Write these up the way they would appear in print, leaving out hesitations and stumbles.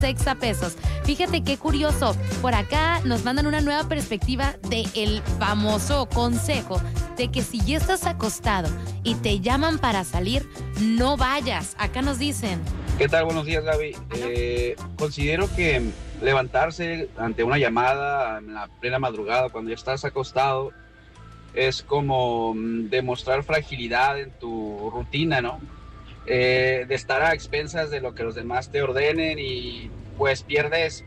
Exa pesos. Fíjate qué curioso. Por acá nos mandan una nueva perspectiva del famoso consejo de que si ya estás acostado y te llaman para salir, no vayas. Acá nos dicen. ¿Qué tal? Buenos días, Gaby. Considero que levantarse ante una llamada en la plena madrugada cuando ya estás acostado es como demostrar fragilidad en tu rutina, ¿no? De estar a expensas de lo que los demás te ordenen y pues pierdes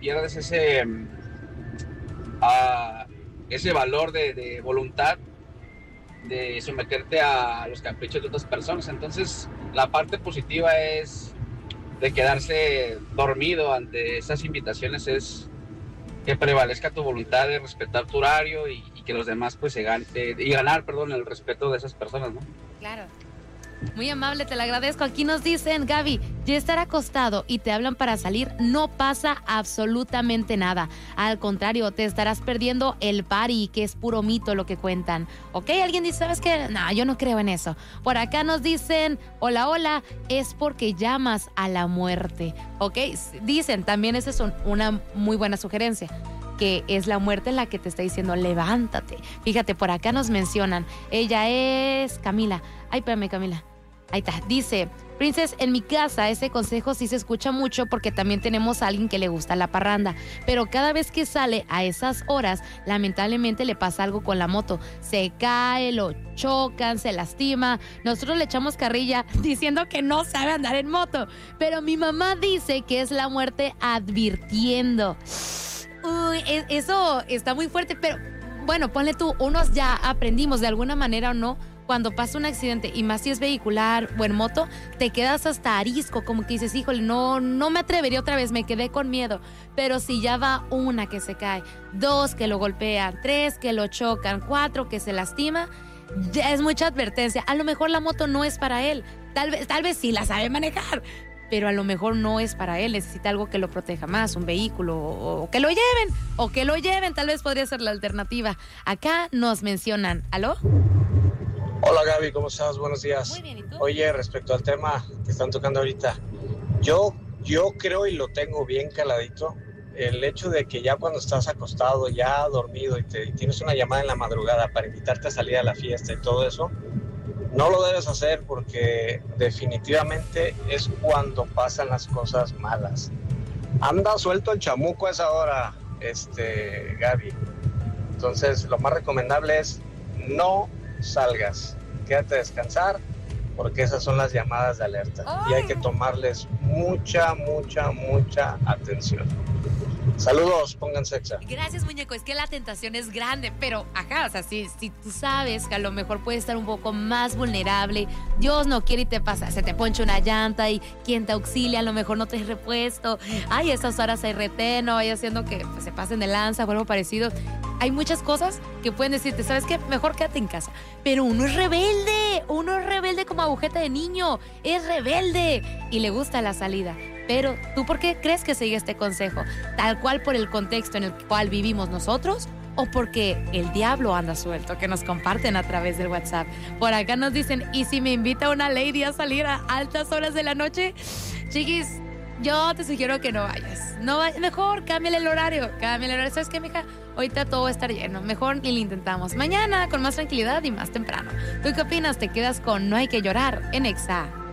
ese valor de voluntad de someterte a los caprichos de otras personas. Entonces la parte positiva es de quedarse dormido ante esas invitaciones, es que prevalezca tu voluntad de respetar tu horario y que los demás pues ganar el respeto de esas personas, ¿no? Claro. Muy amable, te lo agradezco. Aquí nos dicen, Gaby, ya estar acostado y te hablan para salir, no pasa absolutamente nada. Al contrario, te estarás perdiendo el party, que es puro mito lo que cuentan. ¿Ok? Alguien dice, ¿sabes qué? No, yo no creo en eso. Por acá nos dicen, hola, es porque llamas a la muerte. ¿Ok? Dicen, también esa es una muy buena sugerencia, que es la muerte la que te está diciendo, levántate. Fíjate, por acá nos mencionan, ella es Camila. Ay, espérame, Camila. Ahí está, dice, Princess, en mi casa ese consejo sí se escucha mucho porque también tenemos a alguien que le gusta la parranda, pero cada vez que sale a esas horas, lamentablemente le pasa algo con la moto, se cae, lo chocan, se lastima, nosotros le echamos carrilla diciendo que no sabe andar en moto, pero mi mamá dice que es la muerte advirtiendo. Uy, eso está muy fuerte, pero bueno, ponle tú, unos ya aprendimos de alguna manera o no. Cuando pasa un accidente, y más si es vehicular o en moto, te quedas hasta arisco, como que dices, híjole, no me atrevería otra vez, me quedé con miedo. Pero si ya va una que se cae, 2 que lo golpean, 3 que lo chocan, 4 que se lastima, ya es mucha advertencia. A lo mejor la moto no es para él, tal vez sí la sabe manejar, pero a lo mejor no es para él, necesita algo que lo proteja más, un vehículo, o que lo lleven, tal vez podría ser la alternativa. Acá nos mencionan, ¿aló? Hola Gaby, ¿cómo estás? Buenos días. Muy bien, ¿y tú? Oye, respecto al tema que están tocando ahorita, yo creo y lo tengo bien caladito, el hecho de que ya cuando estás acostado, ya dormido y tienes una llamada en la madrugada para invitarte a salir a la fiesta y todo eso, no lo debes hacer porque definitivamente es cuando pasan las cosas malas. Anda suelto el chamuco a esa hora, Gaby. Entonces, lo más recomendable es no salgas, quédate a descansar porque esas son las llamadas de alerta. ¡Ay! Y hay que tomarles mucha atención. Saludos, pónganse exa. Gracias, muñeco, es que la tentación es grande, pero o sea, si tú sabes que a lo mejor puedes estar un poco más vulnerable, Dios no quiere y te pasa, se te poncha una llanta y quien te auxilia, a lo mejor no te has repuesto, ay, esas horas hay retén, no vaya haciendo que pues, se pasen de lanza o algo parecido. Hay muchas cosas que pueden decirte, ¿sabes qué? Mejor quédate en casa. Pero uno es rebelde como agujeta de niño, es rebelde y le gusta la salida. Pero, ¿tú por qué crees que sigue este consejo? ¿Tal cual por el contexto en el cual vivimos nosotros? ¿O porque el diablo anda suelto? Que nos comparten a través del WhatsApp. Por acá nos dicen, ¿y si me invita una lady a salir a altas horas de la noche? Chiquis, yo te sugiero que no vayas. Mejor cámbiale el horario. ¿Sabes qué, mija? Ahorita todo va a estar lleno. Mejor ni lo intentamos. Mañana, con más tranquilidad y más temprano. ¿Tú qué opinas? Te quedas con No hay que llorar en Exa.